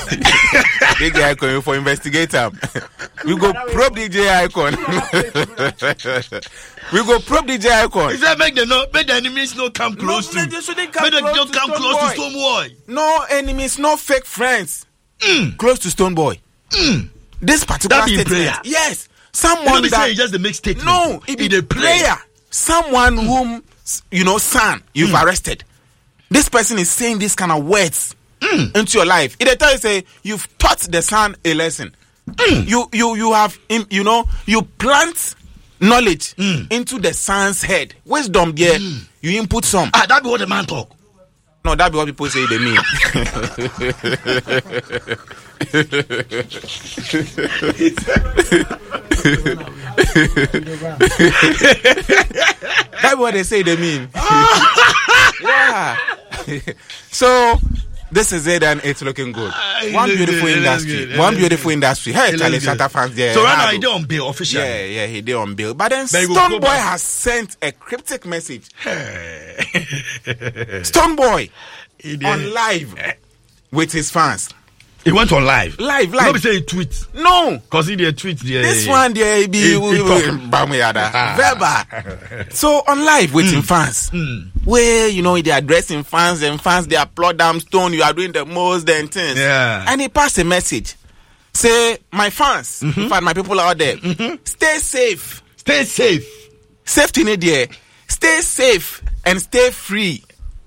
DJ Icon for investigator. We go probe DJ Icon. We go probe DJ Icon. Is that make the enemies not come close to? Make them don't come close to Stonebwoy. No enemies, no fake friends. Close to Stonebwoy. This particular statement. Prayer. Yes. Someone that say just the make statement. No, it be the prayer. Someone whom son you've arrested. This person is saying these kind of words into your life. It tell you say you've taught the son a lesson. You have you plant knowledge into the son's head. Wisdom there. You input some. That be what the man talk. No, that be what people say they mean. That's what they say they mean. Yeah. So this is it and it's looking good. One beautiful industry. Hey, Charlie Shatta fans there. So right now he did on bail officially. Yeah, he did on bail. But then Stonebwoy has sent a cryptic message. Stonebwoy on live with his fans. He went on live. Nobody say he tweet. No. Because he did tweet there. This one there be verbal. So on live with him fans. Where they addressing fans and fans they applaud them Stone, you are doing the most and things. Yeah. And he passed a message. Say, my fans, in fact my people out there, stay safe. Stay safe. Safety in there. Stay safe and stay free.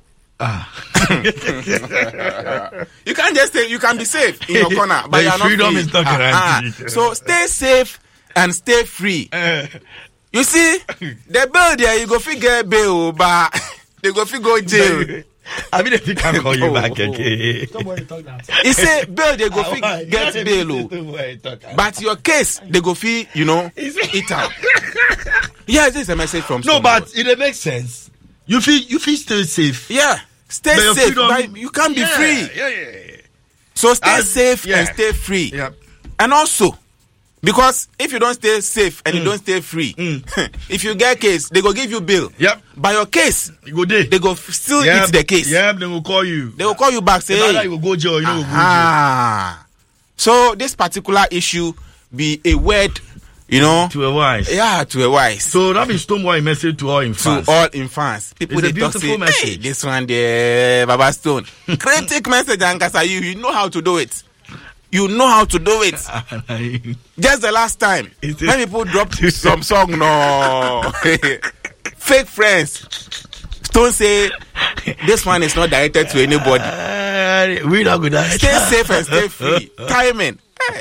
You can't just say you can be safe in your corner, but you are not freedom free. Is not guaranteed. So stay safe and stay free. You see, the bill there you go figure bail, but they go figure jail. I mean, if he can call you back again. He say bail they go get bail, but your case they go fee it out. Yeah, this is a message from. No, but it makes sense. You feel stay safe. Yeah. Stay safe, but you can't be free. Yeah. So stay safe and stay free. Yep. And also, because if you don't stay safe and you don't stay free, if you get case, they go give you bail. Yep. By your case, you go there. They go still eat the case. Yeah, they will call you. They will call you back, say, hey, you will go jail, you know, go jail. So this particular issue be a word, to a wise. Yeah, to a wise. So that means Stonebwoy message to all in fans. To all in fans. People they talk say, message. Hey, this one there, Baba Stone. Critic message, Ankasa, you know how to do it. You know how to do it. Just the last time, when people dropped some song, no. Fake friends. Stone say, this one is not directed to anybody. We not good. Stay safe and stay free. Timing.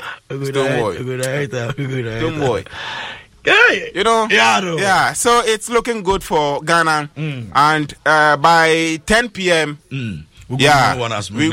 Stonebwoy. Yeah, so it's looking good for Ghana. And by 10 p.m. We